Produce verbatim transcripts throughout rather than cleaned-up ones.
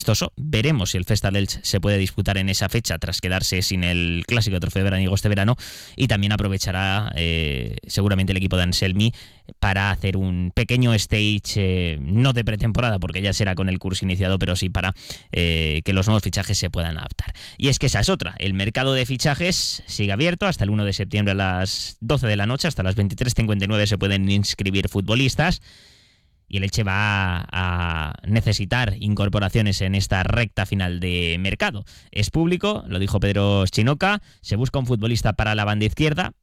Veremos si el Festa del Elche se puede disputar en esa fecha tras quedarse sin el clásico trofeo veraniego este verano, y también aprovechará eh, seguramente el equipo de Anselmi para hacer un pequeño stage, eh, no de pretemporada porque ya será con el curso iniciado, pero sí para eh, que los nuevos fichajes se puedan adaptar. Y es que esa es otra, el mercado de fichajes sigue abierto hasta el uno de septiembre a las doce de la noche, hasta las veintitrés cincuenta y nueve se pueden inscribir futbolistas. Y el Elche va a necesitar incorporaciones en esta recta final de mercado. Es público, lo dijo Pedro Chinoca, se busca un futbolista para la banda izquierda,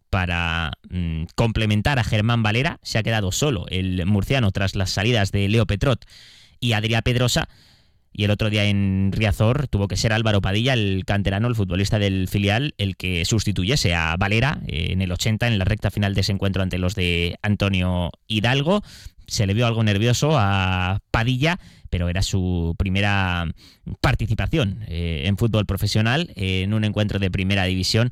para mmm, complementar a Germán Valera. Se ha quedado solo el murciano tras las salidas de Leo Petrot y Adrià Pedrosa. Y el otro día en Riazor tuvo que ser Álvaro Padilla, el canterano, el futbolista del filial, el que sustituyese a Valera eh, en el ochenta, en la recta final de ese encuentro ante los de Antonio Hidalgo. Se le vio algo nervioso a Padilla, pero era su primera participación eh, en fútbol profesional, eh, en un encuentro de primera división,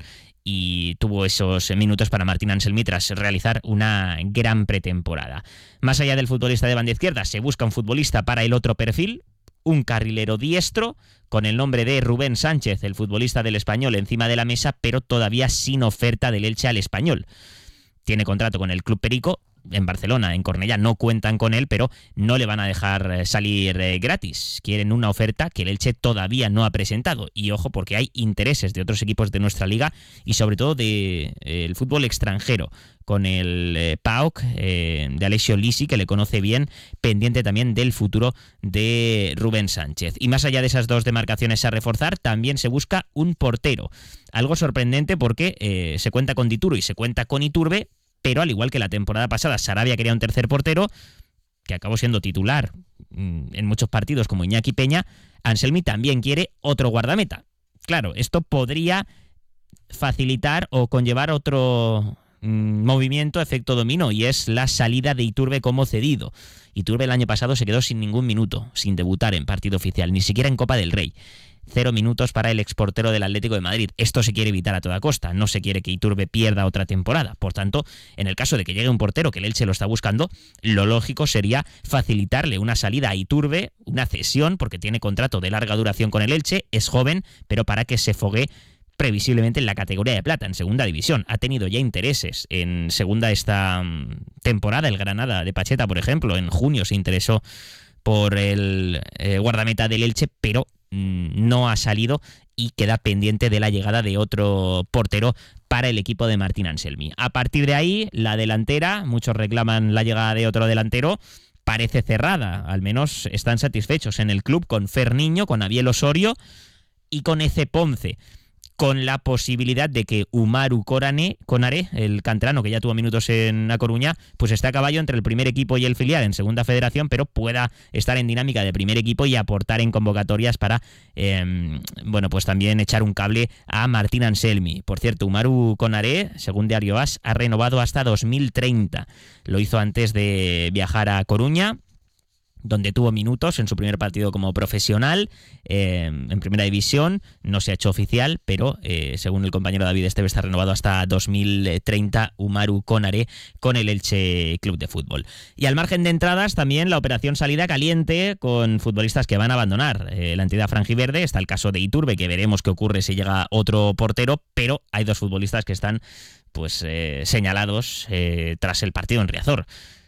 y tuvo esos minutos para Martín Anselmi tras realizar una gran pretemporada. Más allá del futbolista de banda izquierda, se busca un futbolista para el otro perfil, un carrilero diestro, con el nombre de Rubén Sánchez, el futbolista del Español, encima de la mesa, pero todavía sin oferta del Elche al Español. Tiene contrato con el Club Perico. En Barcelona, en Cornellá, no cuentan con él, pero no le van a dejar salir eh, gratis. Quieren una oferta que el Elche todavía no ha presentado. Y ojo, porque hay intereses de otros equipos de nuestra liga y sobre todo del de, eh, fútbol extranjero, con el eh, P A O K eh, de Alessio Lisi, que le conoce bien, pendiente también del futuro de Rubén Sánchez. Y más allá de esas dos demarcaciones a reforzar, también se busca un portero. Algo sorprendente porque eh, se cuenta con Dituro y se cuenta con Iturbe, pero al igual que la temporada pasada, Sarabia quería un tercer portero, que acabó siendo titular en muchos partidos como Iñaki Peña. Anselmi también quiere otro guardameta. Claro, esto podría facilitar o conllevar otro mmm, movimiento, efecto dominó, y es la salida de Iturbe como cedido. Iturbe el año pasado se quedó sin ningún minuto, sin debutar en partido oficial, ni siquiera en Copa del Rey. Cero minutos para el exportero del Atlético de Madrid. Esto se quiere evitar a toda costa. No se quiere que Iturbe pierda otra temporada. Por tanto, en el caso de que llegue un portero que el Elche lo está buscando, lo lógico sería facilitarle una salida a Iturbe, una cesión, porque tiene contrato de larga duración con el Elche, es joven, pero para que se fogue previsiblemente en la categoría de plata, en segunda división. Ha tenido ya intereses en segunda esta temporada. El Granada de Pacheta, por ejemplo, en junio se interesó por el eh, guardameta del Elche, pero no ha salido y queda pendiente de la llegada de otro portero para el equipo de Martín Anselmi. A partir de ahí, la delantera, muchos reclaman la llegada de otro delantero, parece cerrada, al menos están satisfechos en el club con Fer Niño, con Abiel Osorio y con Eze Ponce, con la posibilidad de que Umaru Konaré, Konaré, el canterano que ya tuvo minutos en A Coruña, pues esté a caballo entre el primer equipo y el filial en segunda federación, pero pueda estar en dinámica de primer equipo y aportar en convocatorias para, eh, bueno, pues también echar un cable a Martín Anselmi. Por cierto, Umaru Konaré, según Diario As, ha renovado hasta dos mil treinta. Lo hizo antes de viajar a Coruña, donde tuvo minutos en su primer partido como profesional, eh, en primera división. No se ha hecho oficial, pero eh, según el compañero David Esteve está renovado hasta dos mil treinta Umaru Konaré con el Elche Club de Fútbol. Y al margen de entradas, también la operación salida caliente con futbolistas que van a abandonar eh, la entidad franjiverde. Está el caso de Iturbe, que veremos qué ocurre si llega otro portero, pero hay dos futbolistas que están pues eh, señalados eh, tras el partido en Riazor.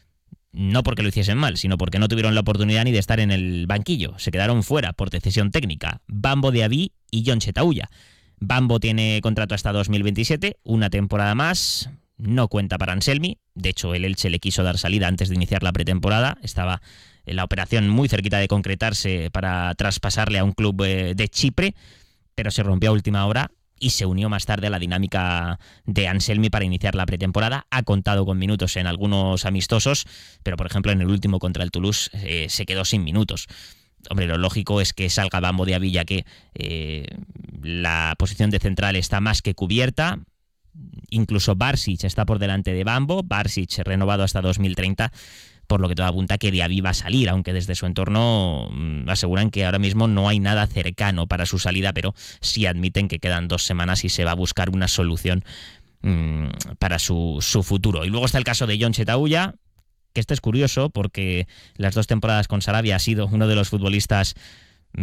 No porque lo hiciesen mal, sino porque no tuvieron la oportunidad ni de estar en el banquillo. Se quedaron fuera por decisión técnica. Bambo Diaby y Jon Chetauya. Bambo tiene contrato hasta dos mil veintisiete, una temporada más. No cuenta para Anselmi. De hecho, el Elche le quiso dar salida antes de iniciar la pretemporada. Estaba en la operación muy cerquita de concretarse para traspasarle a un club de Chipre, pero se rompió a última hora y se unió más tarde a la dinámica de Anselmi para iniciar la pretemporada. Ha contado con minutos en algunos amistosos, pero por ejemplo en el último contra el Toulouse eh, se quedó sin minutos. Hombre, lo lógico es que salga Bambo Diaby, ya que eh, la posición de central está más que cubierta. Incluso Barsic está por delante de Bambo. Barsic renovado hasta dos mil treinta, por lo que todo apunta que Diaby va a salir, aunque desde su entorno mmm, aseguran que ahora mismo no hay nada cercano para su salida, pero sí admiten que quedan dos semanas y se va a buscar una solución mmm, para su, su futuro. Y luego está el caso de Jon Chetauya, que este es curioso porque las dos temporadas con Sarabia ha sido uno de los futbolistas